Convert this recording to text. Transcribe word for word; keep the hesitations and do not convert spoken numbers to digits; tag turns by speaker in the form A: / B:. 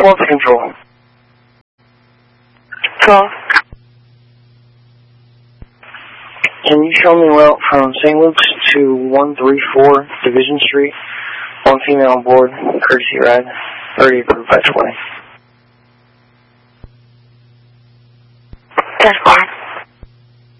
A: twelve to control.
B: twelve.
A: Can you show me a route from Saint Luke's to one thirty-four Division Street? One female on board, courtesy ride, already approved by twenty.
B: That's fine.